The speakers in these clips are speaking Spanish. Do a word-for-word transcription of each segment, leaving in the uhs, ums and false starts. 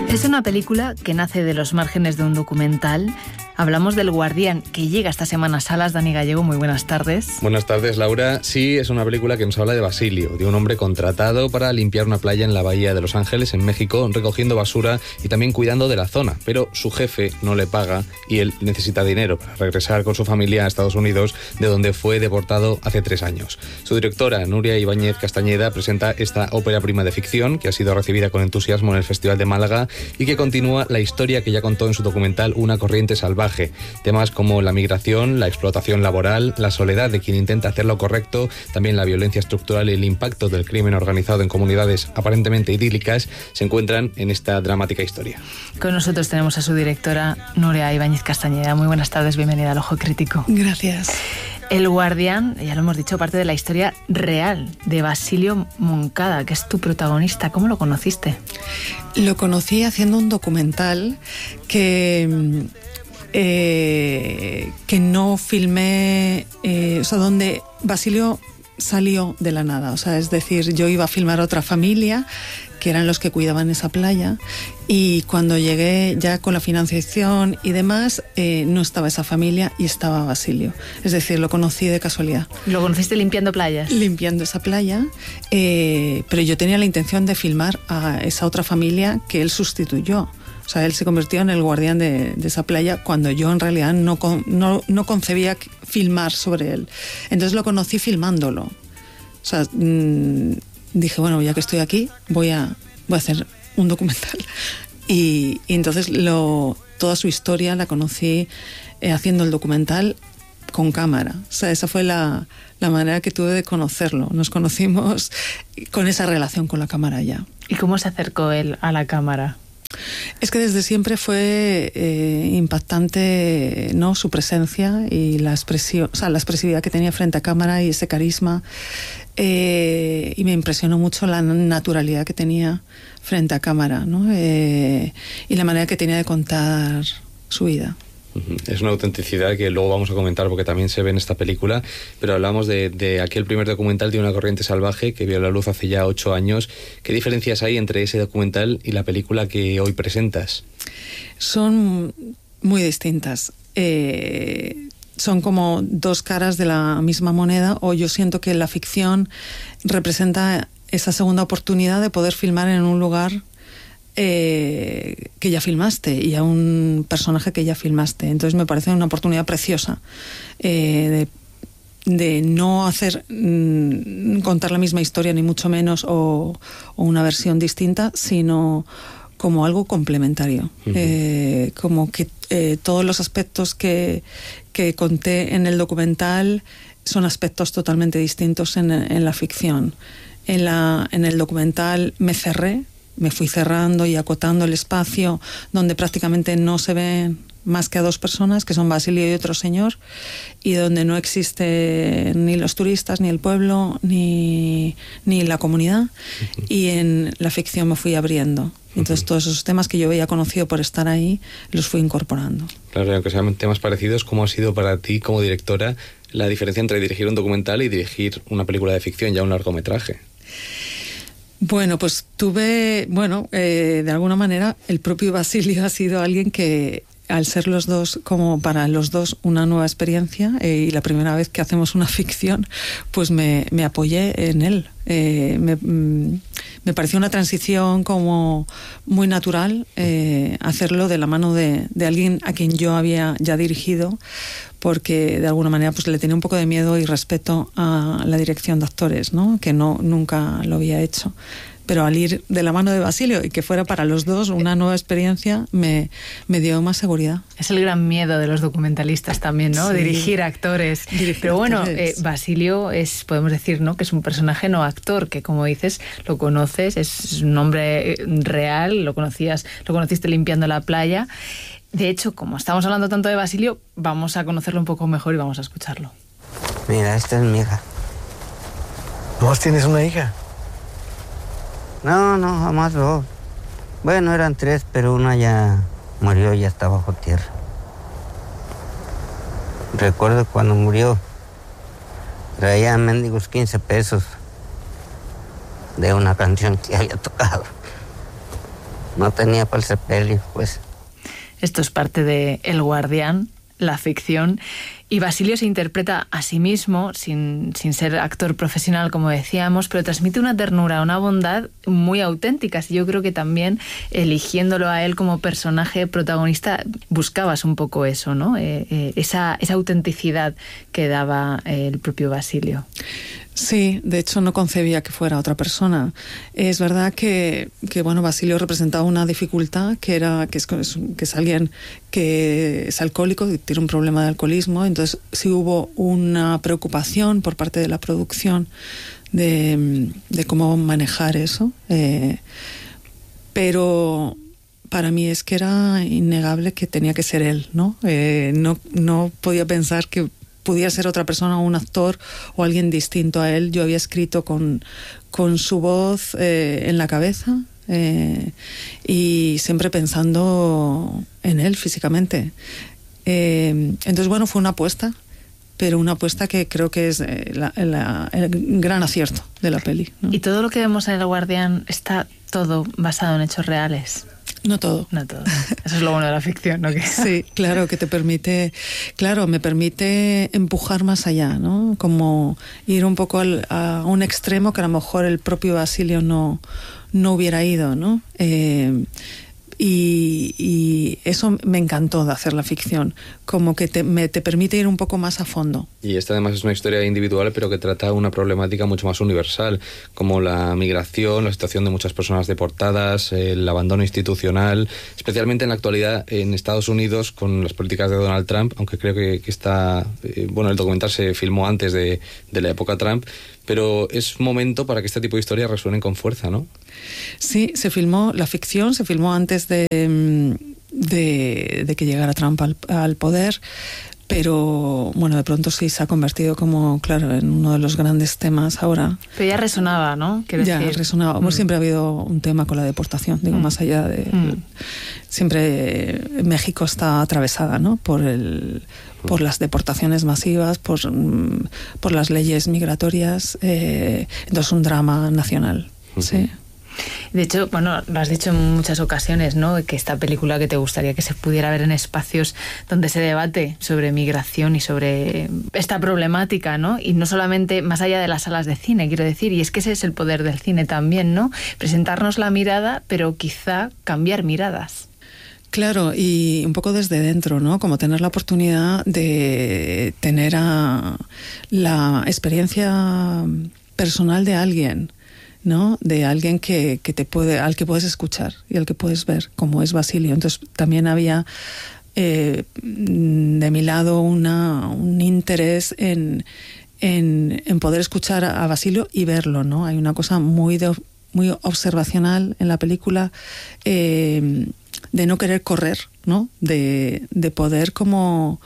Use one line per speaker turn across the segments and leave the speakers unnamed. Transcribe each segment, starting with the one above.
Es una película que nace de los márgenes de un documental. Hablamos del Guardián, que llega esta semana a salas. Dani Gallego, muy buenas tardes.
Buenas tardes, Laura. Sí, es una película que nos habla de Basilio, de un hombre contratado para limpiar una playa en la bahía de Los Ángeles, en México, recogiendo basura y también cuidando de la zona. Pero su jefe no le paga y él necesita dinero para regresar con su familia a Estados Unidos, de donde fue deportado hace tres años. Su directora, Nuria Ibáñez Castañeda, presenta esta ópera prima de ficción que ha sido recibida con entusiasmo en el Festival de Málaga y que continúa la historia que ya contó en su documental Una corriente salvaje. Temas como la migración, la explotación laboral, la soledad de quien intenta hacer lo correcto, también la violencia estructural y el impacto del crimen organizado en comunidades aparentemente idílicas se encuentran en esta dramática historia.
Con nosotros tenemos a su directora, Nuria Ibáñez Castañeda. Muy buenas tardes, bienvenida al Ojo Crítico.
Gracias.
El Guardián, ya lo hemos dicho, parte de la historia real de Basilio Moncada, que es tu protagonista. ¿Cómo lo conociste?
Lo conocí haciendo un documental que... Eh, que no filmé, eh, o sea, donde Basilio salió de la nada, o sea, es decir, yo iba a filmar a otra familia que eran los que cuidaban esa playa, y cuando llegué ya con la financiación y demás, eh, no estaba esa familia y estaba Basilio, es decir, lo conocí de casualidad.
¿Lo conociste limpiando playas?
Limpiando esa playa, eh, pero yo tenía la intención de filmar a esa otra familia que él sustituyó. O sea, él se convirtió en el guardián de, de esa playa cuando yo en realidad no, no, no concebía filmar sobre él. Entonces lo conocí filmándolo. O sea, mmm, dije, bueno, ya que estoy aquí, voy a, voy a hacer un documental. Y, y entonces lo, toda su historia la conocí eh, haciendo el documental con cámara. O sea, esa fue la, la manera que tuve de conocerlo. Nos conocimos con esa relación con la cámara ya.
¿Y cómo se acercó él a la cámara?
Es que desde siempre fue eh, impactante, ¿no?, su presencia y la expresión, o sea, la expresividad que tenía frente a cámara y ese carisma, eh, y me impresionó mucho la naturalidad que tenía frente a cámara, ¿no?, eh, y la manera que tenía de contar su vida.
Es una autenticidad que luego vamos a comentar porque también se ve en esta película, pero hablamos de, de aquel primer documental de Una corriente salvaje que vio la luz hace ya ocho años. ¿Qué diferencias hay entre ese documental y la película que hoy presentas?
Son muy distintas. Eh, son como dos caras de la misma moneda, o yo siento que la ficción representa esa segunda oportunidad de poder filmar en un lugar Eh, que ya filmaste y a un personaje que ya filmaste. Entonces me parece una oportunidad preciosa eh, de, de no hacer mmm, contar la misma historia ni mucho menos, o, o una versión distinta, sino como algo complementario. Uh-huh. eh, como que eh, todos los aspectos que, que conté en el documental son aspectos totalmente distintos en, en la ficción. En, la, en el documental me cerré, me fui cerrando y acotando el espacio donde prácticamente no se ven más que a dos personas, que son Basilio y otro señor, y donde no existe ni los turistas, ni el pueblo, ni, ni la comunidad. Uh-huh. Y en la ficción me fui abriendo. Entonces, uh-huh, todos esos temas que yo había conocido por estar ahí, los fui incorporando.
Claro, aunque sean temas parecidos, ¿cómo ha sido para ti como directora la diferencia entre dirigir un documental y dirigir una película de ficción, ya un largometraje?
Bueno, pues tuve, bueno, eh, de alguna manera el propio Basilio ha sido alguien que, al ser los dos, como para los dos una nueva experiencia, eh, y la primera vez que hacemos una ficción, pues me, me apoyé en él. Eh, me, me pareció una transición como muy natural, eh, hacerlo de la mano de, de alguien a quien yo había ya dirigido, porque de alguna manera pues le tenía un poco de miedo y respeto a la dirección de actores, ¿no?, que no, nunca lo había hecho. Pero al ir de la mano de Basilio y que fuera para los dos una nueva experiencia, me, me dio más seguridad.
Es el gran miedo de los documentalistas también, ¿no? Sí. Dirigir actores. Dirigir Pero bueno, eh, Basilio es, podemos decir, ¿no?, que es un personaje no actor, que como dices, lo conoces, es un hombre real, lo conocías, lo conociste limpiando la playa. De hecho, como estamos hablando tanto de Basilio, vamos a conocerlo un poco mejor y vamos a escucharlo.
Mira, esta es mi hija.
¿Vos tienes una hija?
No, no, jamás dos. Bueno, eran tres, pero una ya murió, ya está bajo tierra. Recuerdo cuando murió, traía mendigos quince pesos de una canción que había tocado. no tenía para el sepelio, pues.
Esto es parte de El Guardián, la ficción. Y Basilio se interpreta a sí mismo, sin, sin ser actor profesional, como decíamos, pero transmite una ternura, una bondad muy auténticas. Y yo creo que también, eligiéndolo a él como personaje protagonista, buscabas un poco eso, ¿no? Eh, eh, esa, esa autenticidad que daba el propio Basilio.
Sí, de hecho no concebía que fuera otra persona. Es verdad que, que bueno, Basilio representaba una dificultad, que era que es, que es alguien que es alcohólico, que tiene un problema de alcoholismo. Entonces sí hubo una preocupación por parte de la producción de, de cómo manejar eso. Eh, pero para mí es que era innegable que tenía que ser él, ¿no? Eh, no, no podía pensar que pudiera ser otra persona, un actor o alguien distinto a él. Yo había escrito con, con su voz eh, en la cabeza eh, y siempre pensando en él físicamente. Eh, entonces, bueno, fue una apuesta, pero una apuesta que creo que es eh, la, la, el gran acierto de la peli, ¿no?
Y todo lo que vemos en El Guardián está todo basado en hechos reales.
No todo.
No todo. Eso es lo bueno de la ficción, ¿no?
Sí, claro, que te permite, claro, me permite empujar más allá, ¿no? Como ir un poco al, a un extremo que a lo mejor el propio Basilio no, no hubiera ido, ¿no? Eh, Y, y eso me encantó de hacer la ficción, como que te, me, te permite ir un poco más a fondo.
Y esta además es una historia individual, pero que trata una problemática mucho más universal, como la migración, la situación de muchas personas deportadas, el abandono institucional, especialmente en la actualidad en Estados Unidos con las políticas de Donald Trump, aunque creo que, que está, eh, bueno, el documental se filmó antes de, de la época Trump, pero es momento para que este tipo de historias resuenen con fuerza, ¿no?
Sí, se filmó, la ficción se filmó antes de, de, de que llegara Trump al, al poder, pero bueno, de pronto sí se ha convertido como, claro, en uno de los grandes temas ahora.
Pero ya resonaba, ¿no? Quiero
ya
decir.
resonaba. Mm. Siempre ha habido un tema con la deportación, digo, mm. más allá de... Mm. Siempre México está atravesada, ¿no? Por el... por las deportaciones masivas, por, por las leyes migratorias, eh, entonces un drama nacional, uh-huh. sí.
De hecho, bueno, lo has dicho en muchas ocasiones, ¿no? Que esta película que te gustaría que se pudiera ver en espacios donde se debate sobre migración y sobre esta problemática, ¿no? Y no solamente más allá de las salas de cine, quiero decir, y es que ese es el poder del cine también, ¿no? Presentarnos la mirada, pero quizá cambiar miradas.
Claro, y un poco desde dentro, ¿no? Como tener la oportunidad de tener a la experiencia personal de alguien, ¿no? De alguien que, que te puede, al que puedes escuchar y al que puedes ver, como es Basilio. Entonces también había eh, de mi lado una, un interés en, en, en poder escuchar a Basilio y verlo, ¿no? Hay una cosa muy, de, muy observacional en la película, eh, de no querer correr, ¿no? De, de poder como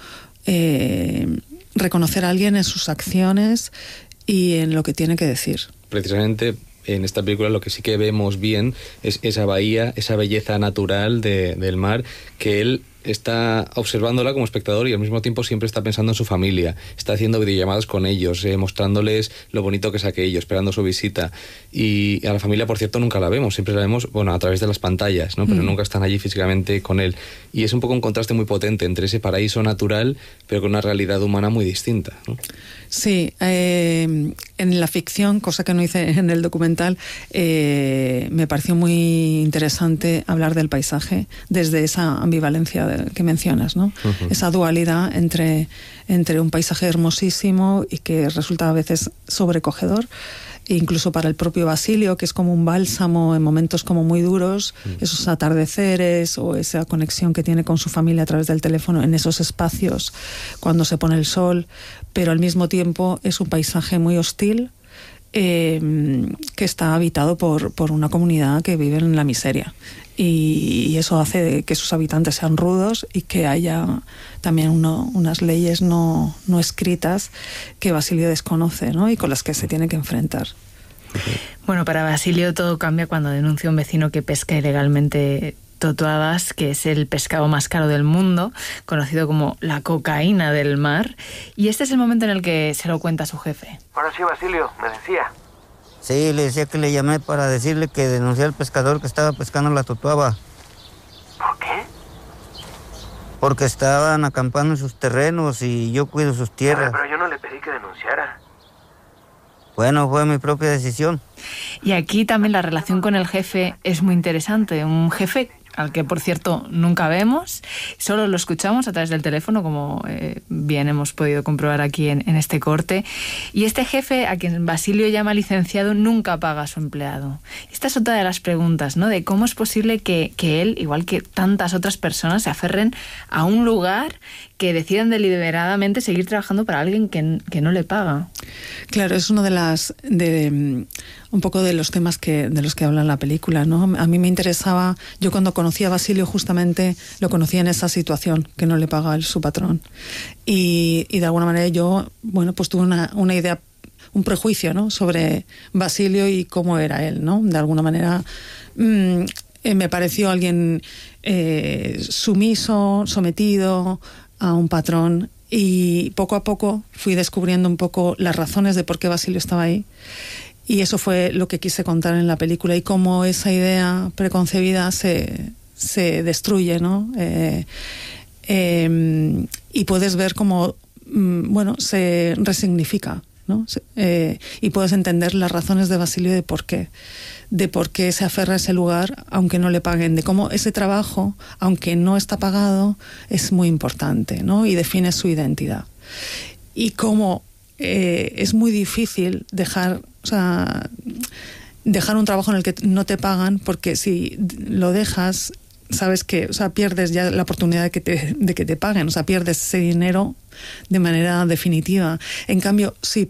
eh, reconocer a alguien en sus acciones y en lo que tiene que decir.
Precisamente en esta película lo que sí que vemos bien es esa bahía, esa belleza natural de, del mar, que él está observándola como espectador y al mismo tiempo siempre está pensando en su familia, está haciendo videollamadas con ellos, eh, mostrándoles lo bonito que es aquello, esperando su visita. Y a la familia, por cierto, nunca la vemos, siempre la vemos, bueno, a través de las pantallas, ¿no? Pero mm. nunca están allí físicamente con él. Y es un poco un contraste muy potente entre ese paraíso natural, pero con una realidad humana muy distinta, ¿no?
Sí, eh, en la ficción, cosa que no hice en el documental, eh, me pareció muy interesante hablar del paisaje desde esa ambivalencia de, que mencionas, ¿no? Uh-huh. Esa dualidad entre, entre un paisaje hermosísimo y que resulta a veces sobrecogedor, incluso para el propio Basilio, que es como un bálsamo en momentos como muy duros, uh-huh. esos atardeceres o esa conexión que tiene con su familia a través del teléfono en esos espacios cuando se pone el sol, pero al mismo tiempo es un paisaje muy hostil, eh, que está habitado por, por una comunidad que vive en la miseria. Y, y eso hace que sus habitantes sean rudos y que haya también uno, unas leyes no, no escritas que Basilio desconoce, ¿no? Y con las que se tiene que enfrentar.
Bueno, para Basilio todo cambia cuando denuncia a un vecino que pesca ilegalmente totuabas, que es el pescado más caro del mundo, conocido como la cocaína del mar. Y este es el momento en el que se lo cuenta a su jefe.
Ahora sí, Basilio, me decía.
Sí, le decía que le llamé para decirle que denuncié al pescador que estaba pescando la totuaba. porque estaban acampando en sus terrenos y yo cuido sus tierras.
Pero yo no le pedí que denunciara.
Bueno, fue mi propia decisión.
Y aquí también la relación con el jefe es muy interesante. Un jefe al que, por cierto, nunca vemos, solo lo escuchamos a través del teléfono, como eh, bien hemos podido comprobar aquí en, en este corte. Y este jefe, a quien Basilio llama licenciado, nunca paga a su empleado. Esta es otra de las preguntas, ¿no? De cómo es posible que, que él, igual que tantas otras personas, se aferren a un lugar, que decidan deliberadamente seguir trabajando para alguien que, que no le paga.
Claro, es uno de las de un poco de los temas que de los que habla la película, ¿no? A mí me interesaba, yo cuando conocí a Basilio justamente lo conocí en esa situación, que no le paga el, su patrón. Y, y de alguna manera yo, bueno, pues tuve una, una idea, un prejuicio, ¿no? Sobre Basilio y cómo era él, ¿no? De alguna manera mmm, eh, me pareció alguien eh, sumiso, sometido a un patrón, y poco a poco fui descubriendo un poco las razones de por qué Basilio estaba ahí, y eso fue lo que quise contar en la película, y cómo esa idea preconcebida se, se destruye, ¿no? Eh, eh, y puedes ver cómo, bueno, se resignifica, ¿no? Eh, y puedes entender las razones de Basilio de por qué, de por qué se aferra a ese lugar aunque no le paguen, de cómo ese trabajo, aunque no está pagado, es muy importante, ¿no? Y define su identidad. Y cómo eh, es muy difícil dejar, o sea, dejar un trabajo en el que no te pagan, porque si lo dejas, sabes que, o sea, pierdes ya la oportunidad de que te, de que te paguen, o sea, pierdes ese dinero de manera definitiva. En cambio, si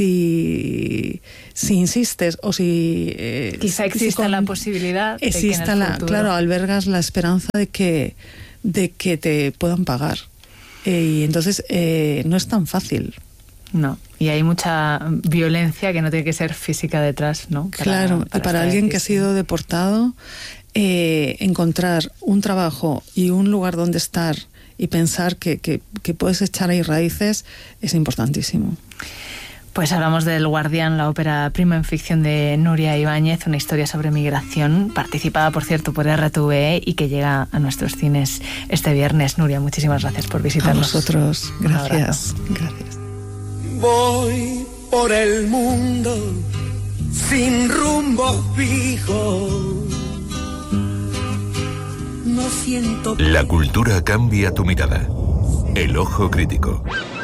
si si insistes o si eh,
quizá exista si con, la posibilidad de
exista
que en el
la,
futuro...
claro, albergas la esperanza de que de que te puedan pagar, eh, y entonces eh, no es tan fácil.
No, y hay mucha violencia que no tiene que ser física detrás, ¿no? Para,
claro,
para
y para alguien que ha sido deportado, eh, encontrar un trabajo y un lugar donde estar y pensar que, que, que puedes echar ahí raíces es importantísimo.
Pues hablamos del Guardián, la ópera prima en ficción de Nuria Ibáñez, una historia sobre migración, participada, por cierto, por R T V E y que llega a nuestros cines este viernes. Nuria, muchísimas gracias por visitarnos.
A vosotros, gracias. Gracias.
Voy por el mundo sin rumbo fijo. No siento...
La cultura cambia tu mirada. El ojo crítico.